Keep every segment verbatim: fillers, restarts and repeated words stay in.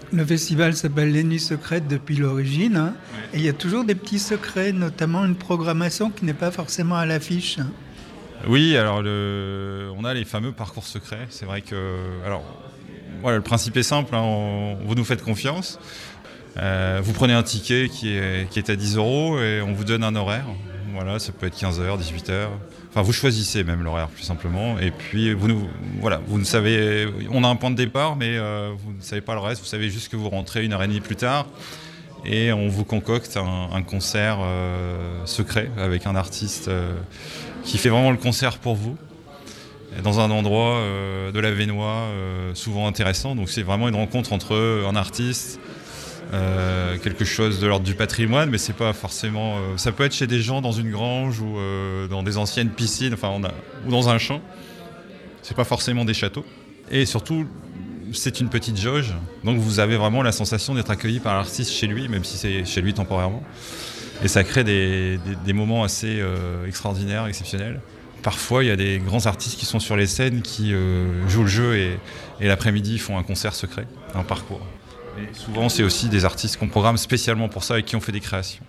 Le festival s'appelle Les Nuits Secrètes depuis l'origine, hein, ouais. Et il y a toujours des petits secrets, notamment une programmation qui n'est pas forcément à l'affiche. Oui, alors le... on a les fameux parcours secrets. C'est vrai que, alors, voilà, le principe est simple, hein, on... vous nous faites confiance. Euh, vous prenez un ticket qui est, qui est à dix euros et on vous donne un horaire. Voilà, ça peut être quinze heures, dix-huit heures. Enfin, vous choisissez même l'horaire, plus simplement. Et puis, vous nous, voilà, vous ne savez, on a un point de départ, mais euh, vous ne savez pas le reste. Vous savez juste que vous rentrez une heure et demie plus tard. Et on vous concocte un, un concert euh, secret avec un artiste euh, qui fait vraiment le concert pour vous, dans un endroit euh, de la Vénois euh, souvent intéressant. Donc, c'est vraiment une rencontre entre un artiste, Euh, quelque chose de l'ordre du patrimoine, mais c'est pas forcément. Euh, ça peut être chez des gens dans une grange ou euh, dans des anciennes piscines, enfin, on a, ou dans un champ. C'est pas forcément des châteaux. Et surtout, c'est une petite jauge, donc vous avez vraiment la sensation d'être accueilli par l'artiste chez lui, même si c'est chez lui temporairement. Et ça crée des, des, des moments assez euh, extraordinaires, exceptionnels. Parfois, il y a des grands artistes qui sont sur les scènes, qui euh, jouent le jeu et, et l'après-midi font un concert secret, un parcours. Et souvent, c'est aussi des artistes qu'on programme spécialement pour ça et qui ont fait des créations.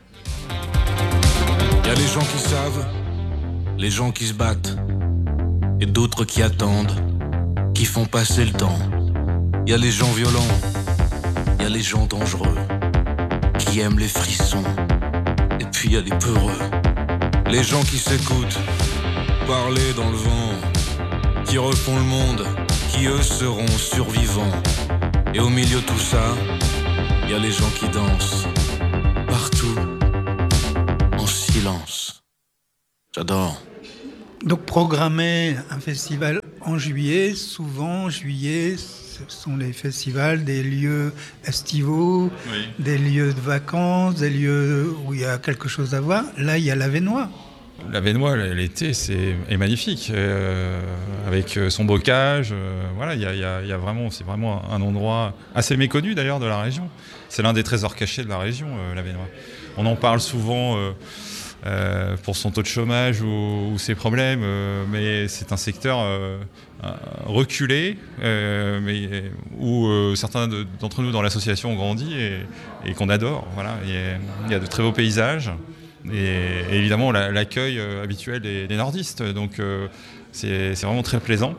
Il y a les gens qui savent, les gens qui se battent, et d'autres qui attendent, qui font passer le temps. Il y a les gens violents, il y a les gens dangereux, qui aiment les frissons, et puis il y a les peureux. Les gens qui s'écoutent, parler dans le vent, qui refont le monde, qui eux seront survivants. Et au milieu de tout ça, il y a les gens qui dansent, partout, en silence. J'adore. Donc programmer un festival en juillet, souvent juillet, ce sont les festivals des lieux estivaux, Oui. des lieux de vacances, des lieux où il y a quelque chose à voir. Là, il y a la Vénois. La Vénois, l'été, c'est est magnifique, euh, avec son bocage. Euh, voilà, il y a, y a, y a vraiment, c'est vraiment un endroit assez méconnu d'ailleurs de la région. C'est l'un des trésors cachés de la région, euh, la Vénois. On en parle souvent euh, euh, pour son taux de chômage ou, ou ses problèmes, euh, mais c'est un secteur euh, reculé, euh, mais où euh, certains de, d'entre nous dans l'association ont grandi et, et qu'on adore. Voilà, il y a de très beaux paysages. Et, et évidemment la, l'accueil euh, habituel des, des nordistes, donc euh, c'est, c'est vraiment très plaisant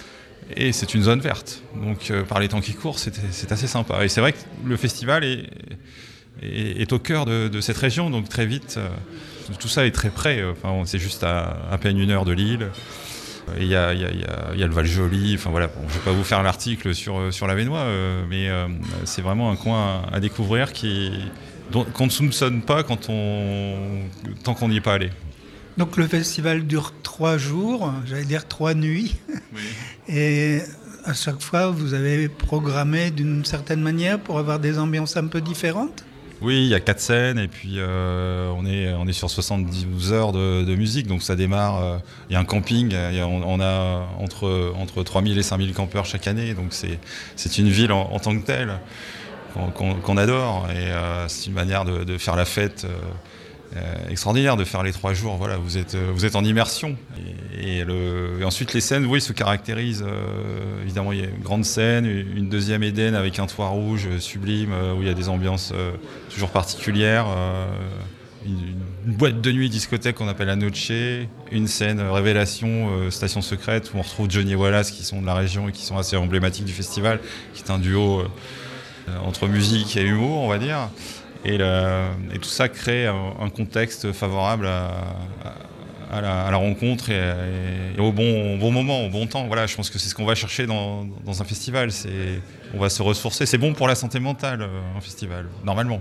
et c'est une zone verte, donc euh, par les temps qui courent c'est, c'est assez sympa. Et c'est vrai que le festival est, est, est au cœur de, de cette région, donc très vite euh, tout ça est très près, enfin, c'est juste à, à peine une heure de Lille. Il y a, y, a, y, a, y a le Val-Joli, enfin voilà, bon, je ne vais pas vous faire l'article sur, sur la Vénois, euh, mais euh, c'est vraiment un coin à, à découvrir qui dont, qu'on ne soupçonne pas quand on, tant qu'on n'y est pas allé. Donc le festival dure trois jours, j'allais dire trois nuits. Oui. Et à chaque fois, vous avez programmé d'une certaine manière pour avoir des ambiances un peu différentes ? Oui, il y a quatre scènes et puis euh, on, est, on est sur soixante-douze heures de, de musique, donc ça démarre. Euh, il y a un camping, il y a, on, on a entre, entre trois mille et cinq mille campeurs chaque année, donc c'est, c'est une ville en, en tant que telle qu'on, qu'on, qu'on adore et euh, c'est une manière de, de faire la fête euh, euh, extraordinaire, de faire les trois jours. Voilà, vous êtes, vous êtes en immersion. Et, et, le, et ensuite les scènes, oui, se caractérisent. Euh, évidemment, il y a une grande scène, une deuxième Éden avec un toit rouge euh, sublime euh, où il y a des ambiances euh, toujours particulières. Euh, une, une boîte de nuit discothèque qu'on appelle la Noche, une scène euh, révélation, euh, station secrète où on retrouve Johnny et Wallace qui sont de la région et qui sont assez emblématiques du festival, qui est un duo euh, entre musique et humour, on va dire. Et, le, et tout ça crée un, un contexte favorable à, à, à, la, à la rencontre et, et, et au bon, bon moment, au bon temps. Voilà, je pense que c'est ce qu'on va chercher dans, dans un festival. C'est, on va se ressourcer. C'est bon pour la santé mentale, un festival, normalement.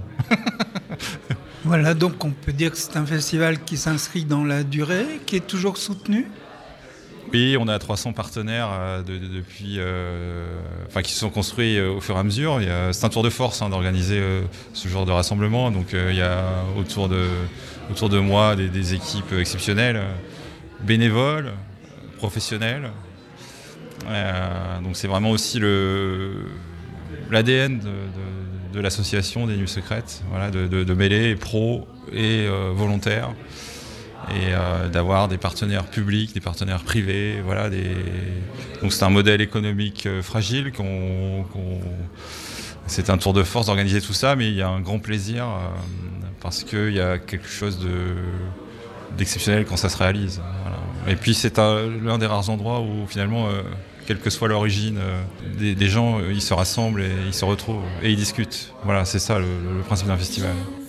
Voilà, donc on peut dire que c'est un festival qui s'inscrit dans la durée, qui est toujours soutenu. Oui, on a trois cents partenaires euh, de, de, depuis, euh, enfin, qui se sont construits euh, au fur et à mesure. Il y a, c'est un tour de force hein, d'organiser euh, ce genre de rassemblement. Donc euh, il y a autour de, autour de moi des, des équipes exceptionnelles, bénévoles, professionnelles. Euh, donc c'est vraiment aussi le, l'A D N de, de, de l'association des Nuits Secrètes, voilà, de, de, de mêler pro et euh, volontaires. Et euh, d'avoir des partenaires publics, des partenaires privés, voilà, des... donc c'est un modèle économique euh, fragile qu'on, qu'on, c'est un tour de force d'organiser tout ça, mais il y a un grand plaisir euh, parce qu'il y a quelque chose de, d'exceptionnel quand ça se réalise. Voilà. Et puis c'est un, l'un des rares endroits où finalement, euh, quelle que soit l'origine, euh, des, des gens, euh, ils se rassemblent et ils se retrouvent et ils discutent. Voilà, c'est ça le, le principe d'un festival.